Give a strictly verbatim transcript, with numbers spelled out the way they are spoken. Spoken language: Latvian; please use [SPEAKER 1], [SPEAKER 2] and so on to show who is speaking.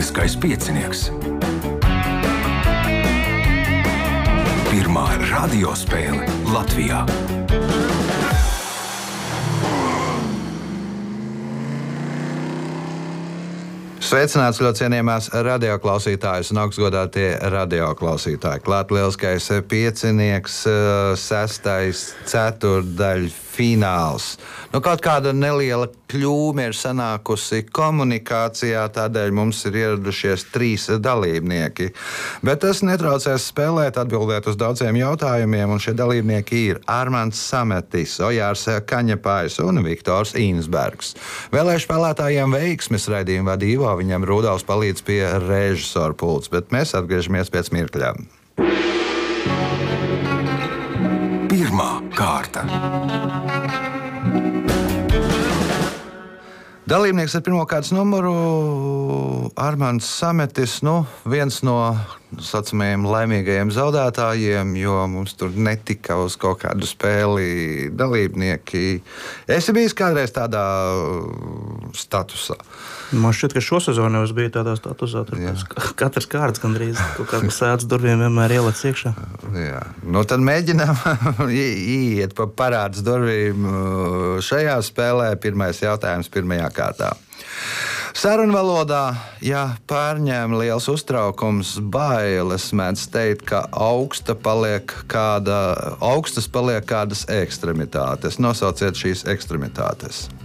[SPEAKER 1] Lieliskais piecinieks. Pirmā radiospēle Latvijā.
[SPEAKER 2] Sveicināts ļoti cienījamās radioklausītājas un augstgodātie radioklausītāji. Klāt lieliskais piecinieks, sestais ceturtdaļu fināls. Nu, kaut kāda neliela kļūme ir sanākusi komunikācijā, tādēļ mums ir ieradušies trīs dalībnieki. Bet tas netraucēs spēlēt, atbildēt uz daudziem jautājumiem, un šie dalībnieki ir Armands Sametis, Ojārs Kaņepājs un Viktors Insbergs. Vēlēšu spēlētājiem veiksmes, raidījuma vadībā viņam Rudolfs palīdz pie režisora pults, bet mēs atgriežamies pēc mirkļa.
[SPEAKER 1] Pirmā kārta.
[SPEAKER 2] Dalībnieks ar pirmo kārtas numuru Armands Sametis, nu, viens no saucamajiem laimīgajiem zaudētājiem, jo mums tur netika uz kaut kādu spēli dalībnieki. Esi bijis kādreiz tādā statusā?
[SPEAKER 3] Man šķiet, ka šo sezonu jau bija tādā statusā. Katrs kārts gandrīz kaut kādas sēdz durvīm vienmēr ielec iekšā.
[SPEAKER 2] Jā. Nu, tad mēģinām iet pa parāds durvīm šajā spēlē. Pirmais jautājums pirmajā kārtā. Sarunvalodā, ja pārņem liels uztraukums, bailes, mēdz teikt, ka augsta paliek kāda, augstas paliek kādas ekstremitātes. Nosauciet šīs ekstremitātes.